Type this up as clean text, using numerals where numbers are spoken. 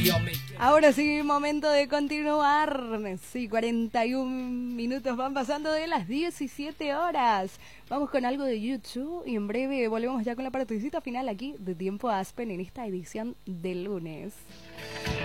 Ahora sí, momento de continuar. Sí, 41 minutos van pasando de las 17 horas. Vamos con algo de YouTube y en breve volvemos ya con la partecita final aquí de Tiempo Aspen en esta edición del lunes.